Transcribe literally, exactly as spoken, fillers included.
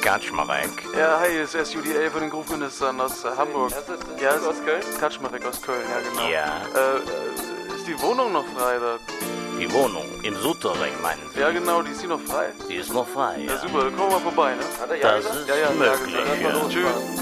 Kaczmarek. Ja, hi, hier ist S U D A von den Groove-Ministern aus äh, Hamburg. Ja, ist aus Köln? Kaczmarek aus Köln, ja genau. Ja. Äh, äh, ist die Wohnung noch frei da? Die Wohnung im Souterrain, meinen Sie? Ja genau, die ist hier noch frei. Die ist noch frei, Ja, ja. super, dann kommen wir mal vorbei, ne? Hat er ja Das gesagt? ist Ja, ja, möglich, ja, ja. Tschüss.